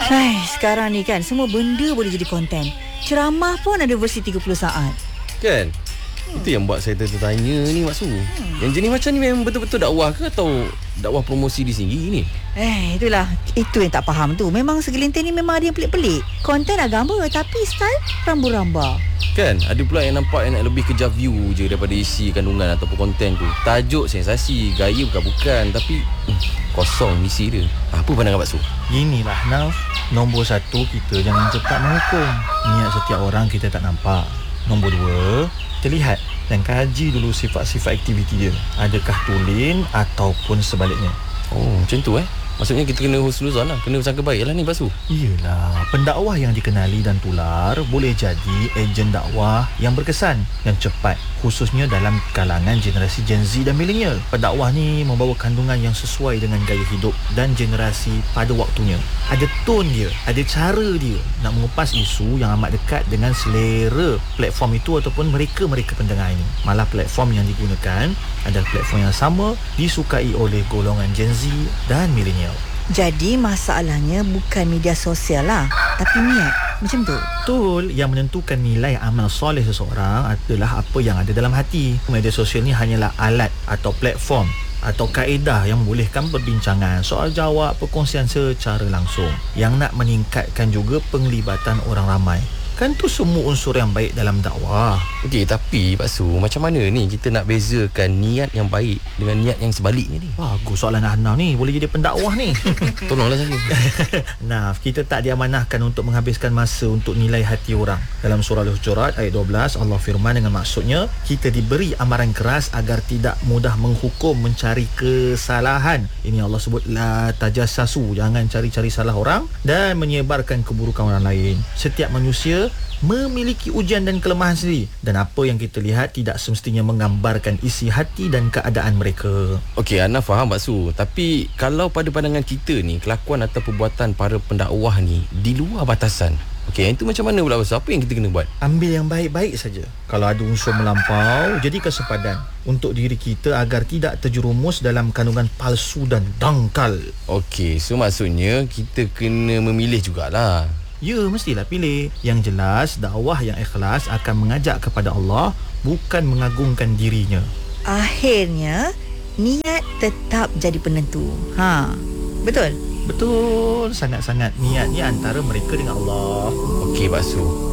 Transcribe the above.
Hai, sekarang ni kan semua benda boleh jadi konten. Ceramah pun ada versi 30 saat. Kan? Itu yang buat saya tertanya ni Mak Su. Yang jenis macam ni memang betul-betul dakwah ke atau dakwah promosi di sini ni? Itulah. Itu yang tak faham tu. Memang segelintir ni memang ada yang pelik-pelik. Konten agama tapi style rambu-ramba. Kan? Ada pula yang nampak yang nak lebih kejar view je daripada isi kandungan ataupun konten tu. Tajuk sensasi, gaya bukan-bukan, tapi kosong isi dia. Apa pandangan Mak Su? Inilah Naf, nombor satu, kita jangan cepat menghukum. Niat setiap orang kita tak nampak. Nombor dua, terlihat dan kaji dulu sifat-sifat aktiviti dia. Adakah tulen ataupun sebaliknya. Oh, macam tu Maksudnya kita kena husnuzan lah. Kena sangka baik lah ni Mak Su. Iyalah, pendakwah yang dikenali dan tular boleh jadi ejen dakwah yang berkesan dan cepat, khususnya dalam kalangan generasi Gen Z dan milenial. Pendakwah ni membawa kandungan yang sesuai dengan gaya hidup dan generasi pada waktunya. Ada tone dia, ada cara dia nak mengupas isu yang amat dekat dengan selera platform itu ataupun mereka-mereka pendengar ini. Malah platform yang digunakan adalah platform yang sama disukai oleh golongan Gen Z dan milenial. Jadi masalahnya bukan media sosial lah, tapi niat. Macam tu. Betul, yang menentukan nilai amal soleh seseorang adalah apa yang ada dalam hati. Media sosial ni hanyalah alat atau platform atau kaedah yang membolehkan perbincangan, soal jawab, perkongsian secara langsung yang nak meningkatkan juga penglibatan orang ramai. Kan tu semua unsur yang baik dalam dakwah. Okey, tapi Pak Su, macam mana ni kita nak bezakan niat yang baik dengan niat yang sebaliknya ni? Bagus soalan Hanaf ni, boleh jadi pendakwah ni. Tolonglah saya. Naf, kita tak diamanahkan untuk menghabiskan masa untuk nilai hati orang. Dalam surah Al-Hujurat ayat 12, Allah firman dengan maksudnya, kita diberi amaran keras agar tidak mudah menghukum, mencari kesalahan. Ini Allah sebut la tajassasu, jangan cari-cari salah orang dan menyebarkan keburukan orang lain. Setiap manusia memiliki ujian dan kelemahan sendiri, dan apa yang kita lihat tidak semestinya menggambarkan isi hati dan keadaan mereka. Okey, Ana faham Pak Su, tapi kalau pada pandangan kita ni, kelakuan atau perbuatan para pendakwah ni di luar batasan, okey, itu macam mana pula Pak Su? Apa yang kita kena buat? Ambil yang baik-baik saja. Kalau ada unsur melampau, jadi kesepadan untuk diri kita agar tidak terjerumus dalam kandungan palsu dan dangkal. Okey, so maksudnya kita kena memilih jugalah. Ya, mestilah pilih. Yang jelas, dakwah yang ikhlas akan mengajak kepada Allah, bukan mengagungkan dirinya. Akhirnya, niat tetap jadi penentu. Betul? Betul, sangat-sangat. Niat ni antara mereka dengan Allah. Okey Pak Su,